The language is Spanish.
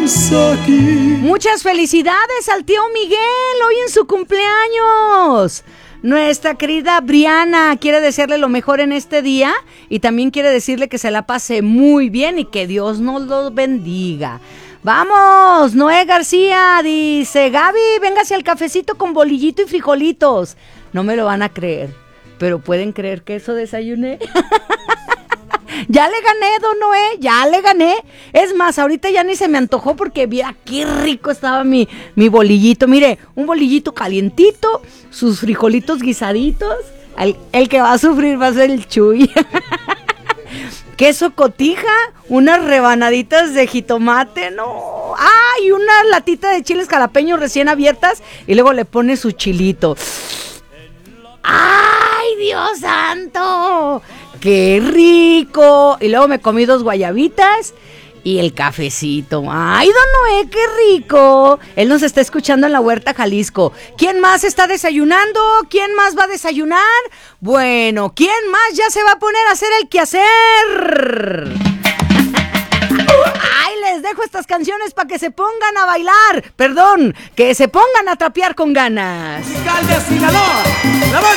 estamos aquí. Muchas felicidades al tío Miguel hoy en su cumpleaños. Nuestra querida Briana quiere desearle lo mejor en este día y también quiere decirle que se la pase muy bien y que Dios nos lo bendiga. Vamos, Noé García dice: Gaby, véngase al cafecito con bolillito y frijolitos. No me lo van a creer, pero pueden creer que eso desayuné. Ya le gané, don Noé, ya le gané. Es más, ahorita ya ni se me antojó porque mira qué rico estaba mi bolillito. Mire, un bolillito calientito, sus frijolitos guisaditos. El que va a sufrir va a ser el Chuy. Queso cotija, unas rebanaditas de jitomate, no. Y una latita de chiles jalapeños recién abiertas y luego le pone su chilito. ¡Ay, Dios santo! ¡Qué rico! Y luego me comí 2 guayabitas y el cafecito. ¡Ay, don Noé, qué rico! Él nos está escuchando en la Huerta, Jalisco. ¿Quién más está desayunando? ¿Quién más va a desayunar? Bueno, ¿quién más ya se va a poner a hacer el quehacer? ¡Ay, les dejo estas canciones para que se pongan a bailar! Perdón, que se pongan a trapear con ganas. Musical de Sinaloa, la banda